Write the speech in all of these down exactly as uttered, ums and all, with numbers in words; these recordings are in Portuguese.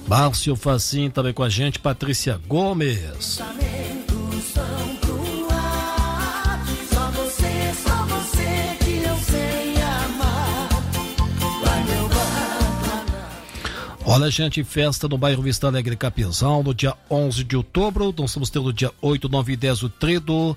Márcio Facim também com a gente, Patrícia Gomes. Olha, gente, festa no bairro Vista Alegre Capinzal, no dia onze de outubro. Nós vamos ter no dia oito, nove e dez o trido.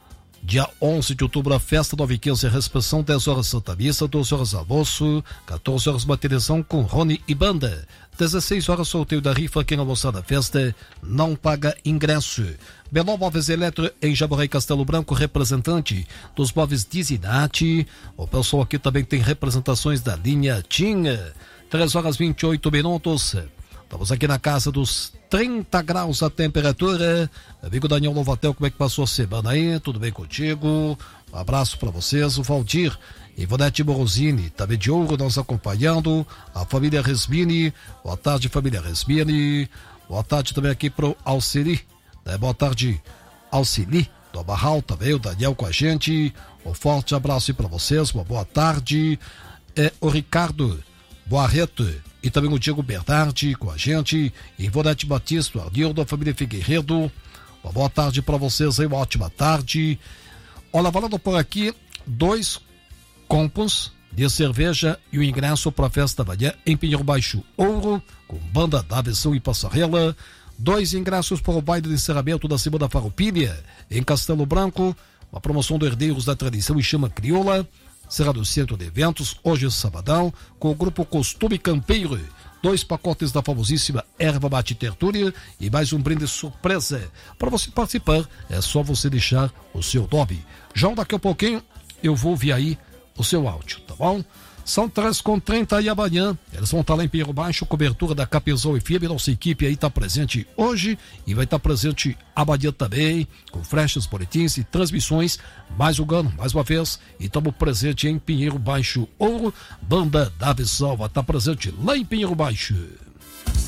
Dia onze de outubro, a festa, nove e quinze, a recepção, dez horas Santa Missa, doze horas almoço, quatorze horas materialização com Rony e banda. dezesseis horas sorteio da rifa. Quem almoçar na festa não paga ingresso. Beló Móveis Eletro em Jaboré e Castelo Branco, representante dos móveis Dizinati. O pessoal aqui também tem representações da linha Tinha. três horas e vinte e oito minutos. Estamos aqui na casa dos trinta graus a temperatura. Amigo Daniel Novatel, como é que passou a semana aí? Tudo bem contigo? Um abraço para vocês. O Valdir, Ivonete Morosini, também de Ouro, nos acompanhando. A família Resmini. Boa tarde, família Resmini. Boa tarde também aqui pro Alceli. Né? Boa tarde, Alceli, do Barral também. O Daniel com a gente. Um forte abraço aí para vocês. Uma boa tarde. É o Ricardo Boarreto e também o Diego Bernardi com a gente, Ivonete Batista, Arnildo, a família Figueiredo. Uma boa tarde para vocês aí, uma ótima tarde. Olha, falando por aqui, dois compos de cerveja e o ingresso para a festa da manhã em Pinheiro Baixo Ouro, com banda da Aversão e Passarela. Dois ingressos para o baile de encerramento da Semana Farroupilha em Castelo Branco, uma promoção do Herdeiros da Tradição e Chama Crioula. Será no centro de eventos, hoje é sabadão, com o grupo Costume Campeiro. Dois pacotes da famosíssima Erva Mate Tertúlia e mais um brinde surpresa. Para você participar, é só você deixar o seu nome. Já daqui a pouquinho, eu vou ouvir aí o seu áudio, tá bom? São três com trinta e amanhã eles vão estar lá em Pinheiro Baixo, cobertura da Capinzal F M. Nossa equipe aí está presente hoje e vai estar presente amanhã também, com flashes, boletins e transmissões. Mais um ano, mais uma vez, e estamos presentes em Pinheiro Baixo Ouro. Banda da Aversão vai estar presente lá em Pinheiro Baixo.